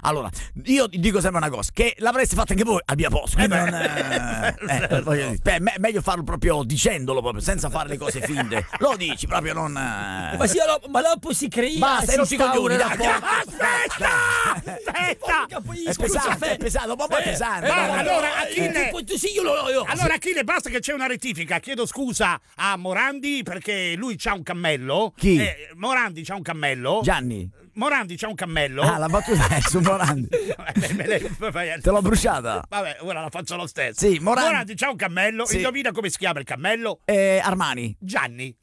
Allora, io ti dico sempre una cosa, che l'avreste fatta anche voi al mio posto. Voglio dire, meglio farlo proprio dicendolo, proprio, senza fare le cose finte. Lo dici proprio, non. Ma dopo si crea. Basta, non si coglioni. Aspetta! È pesato, ma poi è pesante. Allora, Achille. Allora, Achille, basta che c'è una rettifica. Chiedo scusa a Morandi perché lui c'ha un cammello. Chi? Morandi c'ha un cammello. Gianni. Morandi c'ha un cammello. Ah, la battuta è su Morandi. Te l'ho bruciata. Vabbè, ora la faccio lo stesso. Sì, Morandi c'ha un cammello. Sì. Indovina come si chiama il cammello? Armani. Gianni.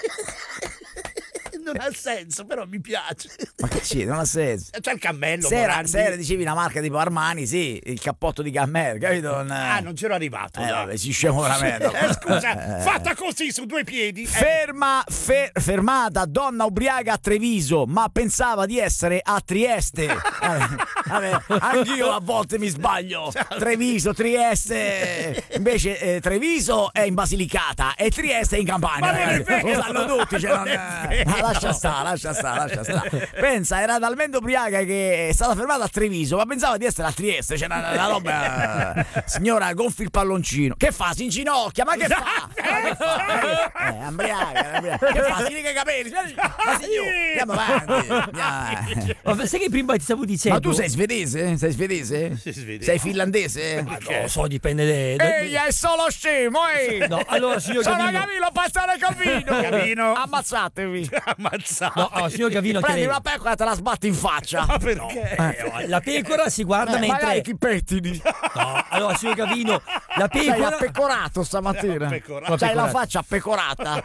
Non ha senso, però mi piace. Ma che c'è? Non ha senso. C'è il cammello. Se era dicevi una marca tipo Armani, sì, il cappotto di cammello, capito? Non c'ero arrivato. Vabbè, si scemo veramente. Scusa, fatta così su due piedi. Fermata donna ubriaca a Treviso, ma pensava di essere a Trieste. Vabbè, anch'io a volte mi sbaglio. Treviso, Trieste. Invece Treviso è in Basilicata e Trieste è in Campania. Ma non è vero. Lo sanno tutti, lascia stare. Pensa, era talmente ubriaca che è stata fermata a Treviso, ma pensava di essere a Trieste. C'è una roba. Signora, gonfi il palloncino. Che fa? Si inginocchia, ma che fa? Ambriaca. Che fa? Si riga i capelli. Ma signor, andiamo avanti. Ma sai che prima ti stavo dicendo? Ma tu sei svedese? Sei finlandese? Non lo so, dipende. Ehi, è solo scemo, ehi! No, allora, signor Sono Gavino. Gavino, passare Gavino! Gavino. Ammazzatevi! Ammazzato. No, signor Gavino, Prendi che una pecora e te la sbatti in faccia! Ma perché? la pecora si guarda mentre. Magari ti pettini! No, allora, signor Gavino, la Sei pecora. appecorato stamattina! C'hai la faccia appecorata!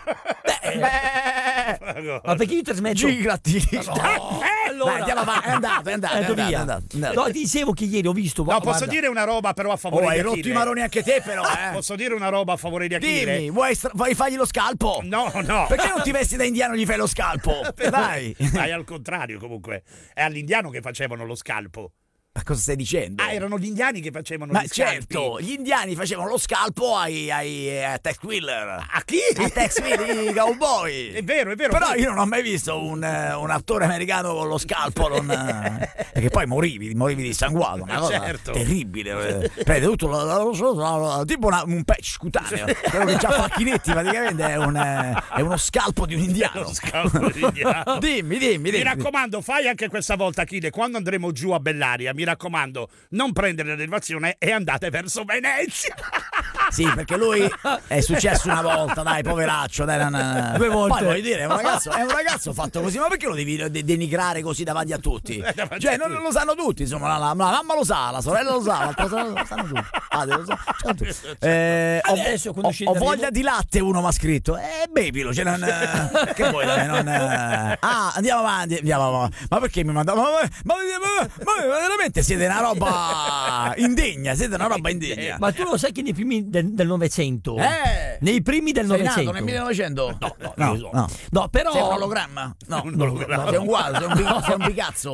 Ma perché io trasmetto? Girati! Allora, Dai, andiamo avanti, è andato. No, ti dicevo che ieri ho visto. No, posso dire una roba però a favore di hai Achille? rotto i maroni anche te però, Posso dire una roba a favore di Achille? Dimmi, vuoi fargli lo scalpo? No. Perché non ti vesti da indiano e gli fai lo scalpo? Dai! Dai, al contrario comunque. È all'indiano che facevano lo scalpo. Ma cosa stai dicendo? Erano gli indiani che facevano Ma gli scalpi. certo, gli indiani facevano lo scalpo ai Tex Wheeler. A chi? Ai Tex Wheeler, i cowboy. È vero. Però io non ho mai visto un attore americano con lo scalpo. Perché poi morivi di sanguato. Una cosa terribile. Prende tutto tipo un patch cutaneo. Quello che c'ha facchinetti praticamente è uno scalpo di un indiano. Lo scalpo di un indiano. Dimmi. Mi raccomando, fai anche questa volta, Achille, quando andremo giù a Bellaria, mi raccomando, non prendere la derivazione e andate verso Venezia. Sì, perché lui è successo una volta, dai, poveraccio, dai, 2 volte. Poi voglio dire, è un ragazzo fatto così, ma perché lo devi denigrare così davanti a tutti? Cioè, non lo sanno tutti, insomma, la mamma lo sa, la sorella lo sa, l'altra sorella lo sanno tutti. Lo sanno tutti. Adesso, quando Ho voglia di latte, uno mi ha scritto. Bevilo, cioè che vuoi? Andiamo avanti. Ma perché mi mandava? Ma veramente siete una roba indegna, Ma tu lo sai che nei primi del Novecento? Nei primi del Sei Novecento? nato nel 1900? No, però. Sei un ologramma? No, sei un guardo, sei un Picasso.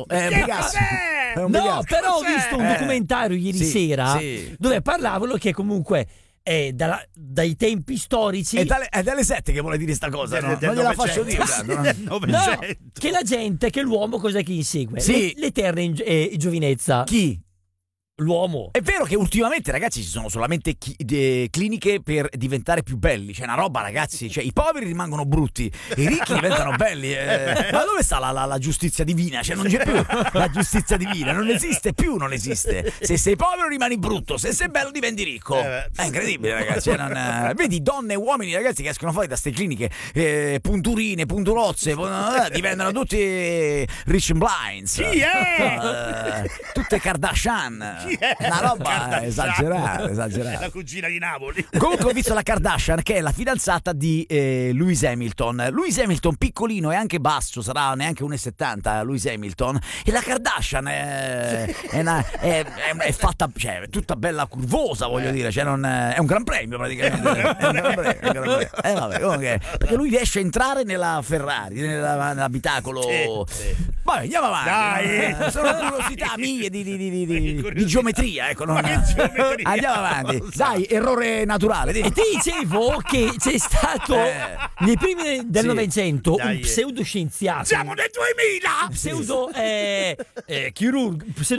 No, però ho visto un documentario ieri sera dove parlavano che comunque dai tempi storici è dalle 7 che vuole dire sta cosa, no? Non gliela faccio dire. No, che la gente, che l'uomo cos'è che insegue? Sì. L'eterna giovinezza. Chi? L'uomo. È vero che ultimamente, ragazzi, ci sono solamente cliniche per diventare più belli. C'è una roba, ragazzi, cioè i poveri rimangono brutti, i ricchi diventano belli. Ma dove sta la giustizia divina? Cioè non c'è più la giustizia divina, non esiste più, Se sei povero rimani brutto, se sei bello diventi ricco. È incredibile, ragazzi. Vedi donne e uomini, ragazzi, che escono fuori da ste cliniche, punturine, punturozze, diventano tutti rich and blinds. Chi è? Tutte Kardashian. Una roba esagerata. La cugina di Napoli. Comunque ho visto la Kardashian, che è la fidanzata di Lewis Hamilton. Lewis Hamilton piccolino e anche basso, sarà neanche 1,70 Lewis Hamilton. E la Kardashian è fatta, cioè, è tutta bella curvosa, voglio dire, cioè, è un gran premio praticamente. È un gran premio. Vabbè, comunque, perché lui riesce a entrare nella Ferrari, nell'abitacolo. Vabbè, andiamo avanti. Dai. Sono curiosità mie di geometria, ecco. Andiamo avanti. Dai, errore naturale. E ti dicevo che c'è stato nei primi del Novecento un pseudoscienziato. Siamo nel 2000! Chirurgo,